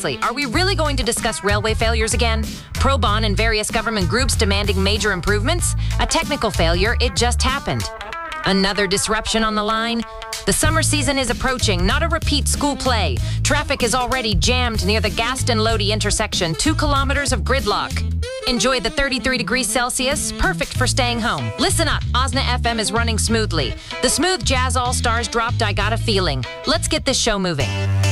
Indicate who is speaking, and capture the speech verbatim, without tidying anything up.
Speaker 1: seriously, are we really going to discuss railway failures again? Probon and various government groups demanding major improvements? A technical failure, it just happened. Another disruption on the line? The summer season is approaching, not a repeat school play. Traffic is already jammed near the Gaston Lodi intersection, two kilometers of gridlock. Enjoy the thirty-three degrees Celsius, perfect for staying home. Listen up, Osna F M is running smoothly. The Smooth Jazz All-Stars dropped I Got a Feeling. Let's get this show moving.